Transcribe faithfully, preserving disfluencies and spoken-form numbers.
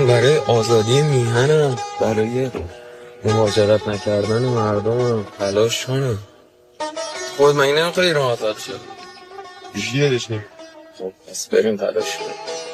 برای آزادی میهنم، برای مهاجرت نکردن مردمم تلاش کنم. خود من این نمیخوای ایران آزاد شد؟ بیشی یادش نیم. خب پس بریم تلاش کنیم.